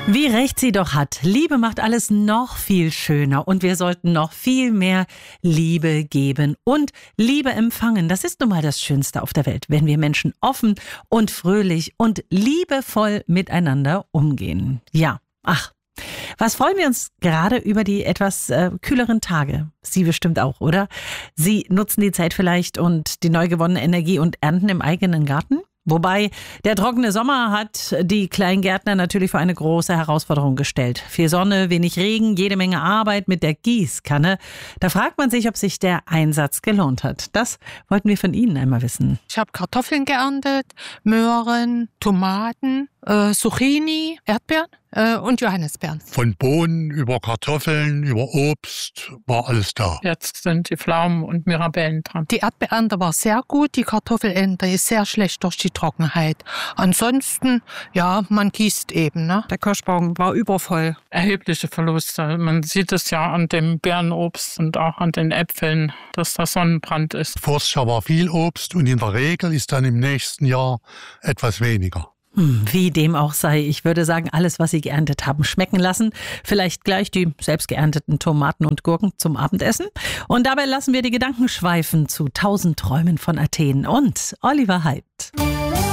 Wie recht sie doch hat. Liebe macht alles noch viel schöner und wir sollten noch viel mehr Liebe geben und Liebe empfangen. Das ist nun mal das Schönste auf der Welt, wenn wir Menschen offen und fröhlich und liebevoll miteinander umgehen. Ja, was freuen wir uns gerade über die etwas kühleren Tage? Sie bestimmt auch, oder? Sie nutzen die Zeit vielleicht und die neu gewonnene Energie und ernten im eigenen Garten? Wobei der trockene Sommer hat die Kleingärtner natürlich vor eine große Herausforderung gestellt. Viel Sonne, wenig Regen, jede Menge Arbeit mit der Gießkanne. Da fragt man sich, ob sich der Einsatz gelohnt hat. Das wollten wir von Ihnen einmal wissen. Ich habe Kartoffeln geerntet, Möhren, Tomaten, Zucchini, Erdbeeren und Johannisbeeren. Von Bohnen über Kartoffeln, über Obst war alles da. Jetzt sind die Pflaumen und Mirabellen dran. Die Erdbeerernte war sehr gut, die Kartoffelernte ist sehr schlecht durch die Trockenheit. Ansonsten, ja, man gießt eben. Ne? Der Kirschbaum war übervoll. Erhebliche Verluste. Man sieht es ja an dem Beerenobst und auch an den Äpfeln, dass das Sonnenbrand ist. Vors Jahr war viel Obst und in der Regel ist dann im nächsten Jahr etwas weniger. Wie dem auch sei, ich würde sagen, alles, was Sie geerntet haben, schmecken lassen. Vielleicht gleich die selbst geernteten Tomaten und Gurken zum Abendessen. Und dabei lassen wir die Gedanken schweifen zu 1000 Träumen von Athen und Oliver Heip.